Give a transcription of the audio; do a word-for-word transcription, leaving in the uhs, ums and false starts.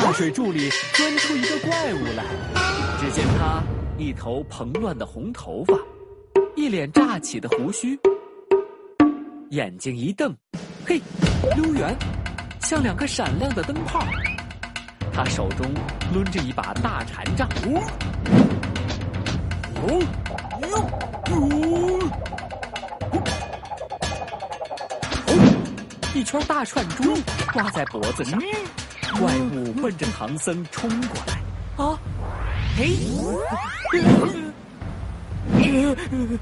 大水柱里钻出一个怪物来。只见他一头蓬乱的红头发，一脸炸起的胡须，眼睛一瞪，嘿，溜圆，像两个闪亮的灯泡。他手中抡着一把大禅杖，哦，哦，哦，一圈大串珠挂在脖子上，怪物奔着唐僧冲过来。啊，嘿！